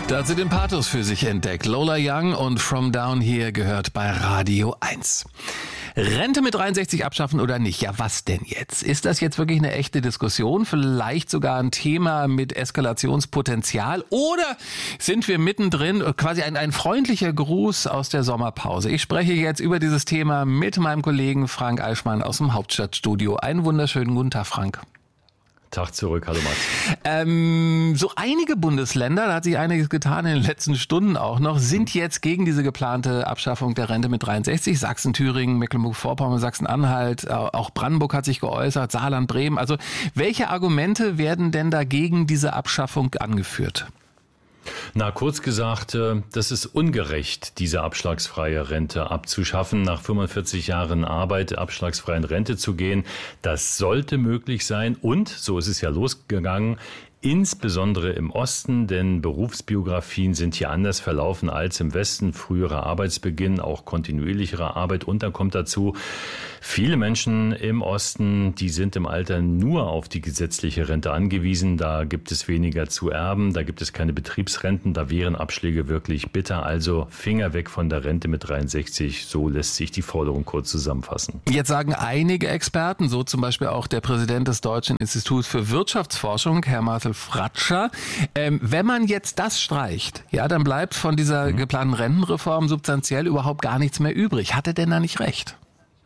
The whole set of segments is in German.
Dazu den Pathos für sich entdeckt. Lola Young und From Down Here gehört bei Radio 1. Rente mit 63 abschaffen oder nicht? Ja, was denn jetzt? Ist das jetzt wirklich eine echte Diskussion? Vielleicht sogar ein Thema mit Eskalationspotenzial? Oder sind wir mittendrin? Quasi ein freundlicher Gruß aus der Sommerpause. Ich spreche jetzt über dieses Thema mit meinem Kollegen Frank Eichmann aus dem Hauptstadtstudio. Einen wunderschönen guten Tag, Frank. Tag zurück, hallo Max. So einige Bundesländer, da hat sich einiges getan in den letzten Stunden auch noch, sind jetzt gegen diese geplante Abschaffung der Rente mit 63. Sachsen, Thüringen, Mecklenburg-Vorpommern, Sachsen-Anhalt, auch Brandenburg hat sich geäußert, Saarland, Bremen. Also welche Argumente werden denn dagegen diese Abschaffung angeführt? Na, kurz gesagt, das ist ungerecht, diese abschlagsfreie Rente abzuschaffen, nach 45 Jahren Arbeit abschlagsfrei in Rente zu gehen. Das sollte möglich sein und, so ist es ja losgegangen, insbesondere im Osten, denn Berufsbiografien sind hier anders verlaufen als im Westen. Früherer Arbeitsbeginn, auch kontinuierlichere Arbeit. Und dann kommt dazu, viele Menschen im Osten, die sind im Alter nur auf die gesetzliche Rente angewiesen. Da gibt es weniger zu erben, da gibt es keine Betriebsrenten, da wären Abschläge wirklich bitter. Also Finger weg von der Rente mit 63, so lässt sich die Forderung kurz zusammenfassen. Jetzt sagen einige Experten, so zum Beispiel auch der Präsident des Deutschen Instituts für Wirtschaftsforschung, Herr Marcel Fratscher, wenn man jetzt das streicht, ja, dann bleibt von dieser geplanten Rentenreform substanziell überhaupt gar nichts mehr übrig. Hat er denn da nicht recht?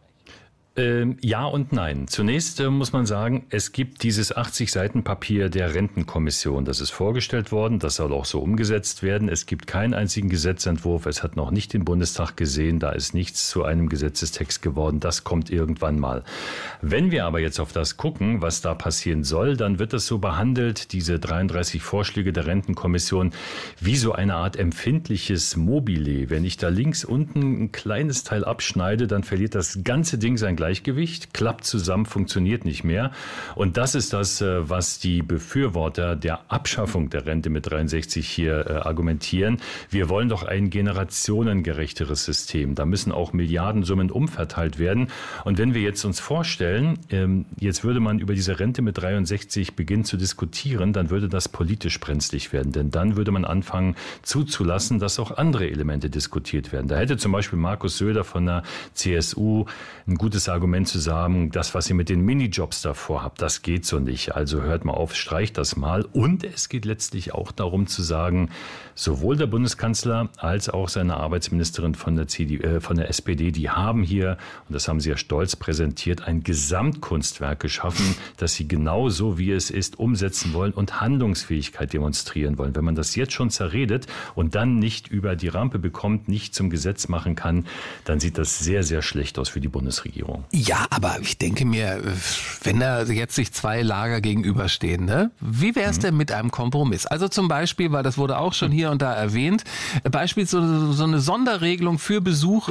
Ja und nein. Zunächst muss man sagen, es gibt dieses 80-Seiten-Papier der Rentenkommission. Das ist vorgestellt worden, das soll auch so umgesetzt werden. Es gibt keinen einzigen Gesetzentwurf, es hat noch nicht den Bundestag gesehen, da ist nichts zu einem Gesetzestext geworden. Das kommt irgendwann mal. Wenn wir aber jetzt auf das gucken, was da passieren soll, dann wird das so behandelt, diese 33 Vorschläge der Rentenkommission, wie so eine Art empfindliches Mobile. Wenn ich da links unten ein kleines Teil abschneide, dann verliert das ganze Ding sein Gleichgewicht, klappt zusammen, funktioniert nicht mehr. Und das ist das, was die Befürworter der Abschaffung der Rente mit 63 hier argumentieren. Wir wollen doch ein generationengerechteres System. Da müssen auch Milliardensummen umverteilt werden. Und wenn wir jetzt uns vorstellen, jetzt würde man über diese Rente mit 63 beginnen zu diskutieren, dann würde das politisch brenzlig werden. Denn dann würde man anfangen zuzulassen, dass auch andere Elemente diskutiert werden. Da hätte zum Beispiel Markus Söder von der CSU ein gutes Argument zu sagen, das, was ihr mit den Minijobs davor habt, das geht so nicht. Also hört mal auf, streicht das mal. Und es geht letztlich auch darum zu sagen, sowohl der Bundeskanzler als auch seine Arbeitsministerin von der SPD, die haben hier, und das haben sie ja stolz präsentiert, ein Gesamtkunstwerk geschaffen, das sie genau so, wie es ist, umsetzen wollen und Handlungsfähigkeit demonstrieren wollen. Wenn man das jetzt schon zerredet und dann nicht über die Rampe bekommt, nicht zum Gesetz machen kann, dann sieht das sehr, sehr schlecht aus für die Bundesregierung. Ja, aber ich denke mir, wenn da jetzt sich zwei Lager gegenüberstehen, ne? Wie wäre es denn mit einem Kompromiss? Also zum Beispiel, weil das wurde auch schon hier und da erwähnt, beispielsweise so eine Sonderregelung für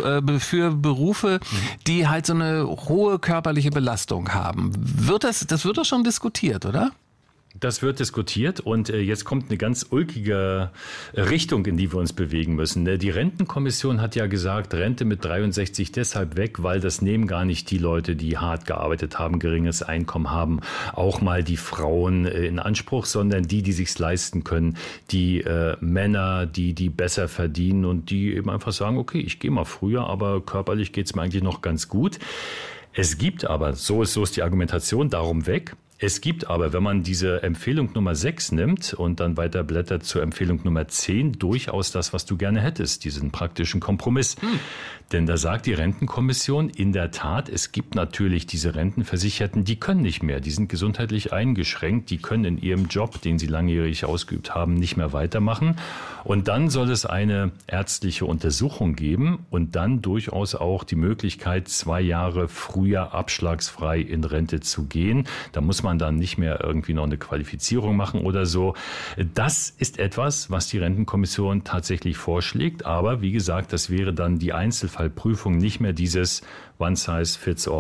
Berufe, die halt so eine hohe körperliche Belastung haben. Das wird doch schon diskutiert, oder? Das wird diskutiert und jetzt kommt eine ganz ulkige Richtung, in die wir uns bewegen müssen. Die Rentenkommission hat ja gesagt, Rente mit 63 deshalb weg, weil das nehmen gar nicht die Leute, die hart gearbeitet haben, geringes Einkommen haben, auch mal die Frauen in Anspruch, sondern die sich's leisten können, die Männer, die besser verdienen und die eben einfach sagen, okay, ich gehe mal früher, aber körperlich geht's mir eigentlich noch ganz gut. Es gibt aber, so ist die Argumentation, darum weg. Es gibt aber, wenn man diese Empfehlung Nummer 6 nimmt und dann weiter blättert zur Empfehlung Nummer 10, durchaus das, was du gerne hättest, diesen praktischen Kompromiss. Denn da sagt die Rentenkommission in der Tat, es gibt natürlich diese Rentenversicherten, die können nicht mehr, die sind gesundheitlich eingeschränkt, die können in ihrem Job, den sie langjährig ausgeübt haben, nicht mehr weitermachen. Und dann soll es eine ärztliche Untersuchung geben und dann durchaus auch die Möglichkeit, 2 Jahre früher abschlagsfrei in Rente zu gehen. Da muss man dann nicht mehr irgendwie noch eine Qualifizierung machen oder so. Das ist etwas, was die Rentenkommission tatsächlich vorschlägt. Aber wie gesagt, das wäre dann die Einzelfallprüfung, nicht mehr dieses One Size Fits All.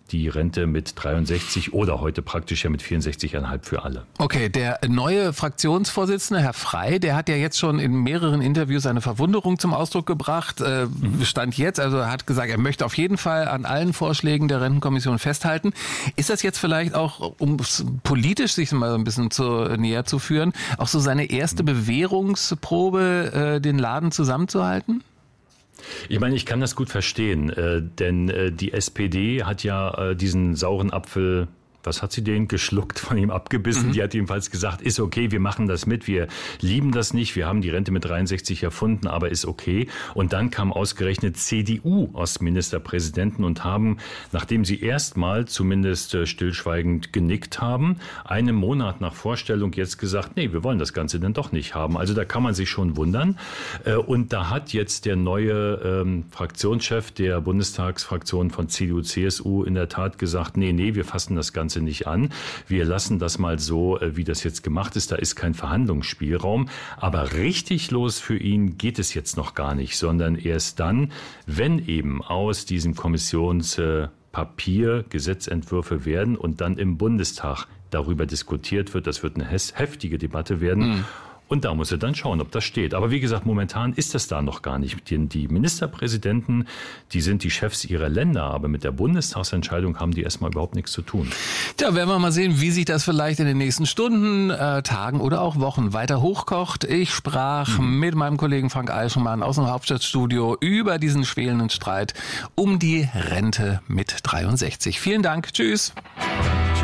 die Rente mit 63 oder heute praktisch ja mit 64,5 für alle. Okay, der neue Fraktionsvorsitzende, Herr Frey, der hat ja jetzt schon in mehreren Interviews seine Verwunderung zum Ausdruck gebracht. Stand jetzt, also er hat gesagt, er möchte auf jeden Fall an allen Vorschlägen der Rentenkommission festhalten. Ist das jetzt vielleicht auch, um politisch sich mal ein bisschen näher zu führen, auch so seine erste Bewährungsprobe, den Laden zusammenzuhalten? Ich meine, ich kann das gut verstehen, denn die SPD hat ja diesen sauren Apfel, was hat sie den geschluckt, von ihm abgebissen? Die hat jedenfalls gesagt, ist okay, wir machen das mit, wir lieben das nicht, wir haben die Rente mit 63 erfunden, aber ist okay. Und dann kam ausgerechnet CDU als Ministerpräsidenten und haben, nachdem sie erstmal zumindest stillschweigend genickt haben, einen Monat nach Vorstellung jetzt gesagt, nee, wir wollen das Ganze denn doch nicht haben. Also da kann man sich schon wundern. Und da hat jetzt der neue Fraktionschef der Bundestagsfraktion von CDU, CSU in der Tat gesagt, nee, wir fassen das Ganze nicht an. Wir lassen das mal so, wie das jetzt gemacht ist. Da ist kein Verhandlungsspielraum. Aber richtig los für ihn geht es jetzt noch gar nicht, sondern erst dann, wenn eben aus diesem Kommissionspapier Gesetzentwürfe werden und dann im Bundestag darüber diskutiert wird. Das wird eine heftige Debatte werden. Und da muss er dann schauen, ob das steht. Aber wie gesagt, momentan ist das da noch gar nicht. Denn die Ministerpräsidenten, die sind die Chefs ihrer Länder, aber mit der Bundestagsentscheidung haben die erstmal überhaupt nichts zu tun. Tja, werden wir mal sehen, wie sich das vielleicht in den nächsten Stunden, Tagen oder auch Wochen weiter hochkocht. Ich sprach mit meinem Kollegen Frank Eichmann aus dem Hauptstadtstudio über diesen schwelenden Streit um die Rente mit 63. Vielen Dank. Tschüss. Tschüss.